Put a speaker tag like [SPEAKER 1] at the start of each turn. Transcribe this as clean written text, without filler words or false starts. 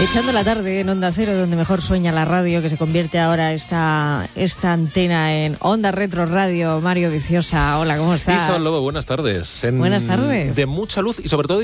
[SPEAKER 1] Echando la tarde en Onda Cero, donde mejor sueña la radio, que se convierte ahora esta antena en Onda Retro Radio. Mario Viciosa, hola, ¿cómo estás?
[SPEAKER 2] Isa Lobo, buenas tardes.
[SPEAKER 1] Buenas tardes.
[SPEAKER 2] De mucha luz y sobre todo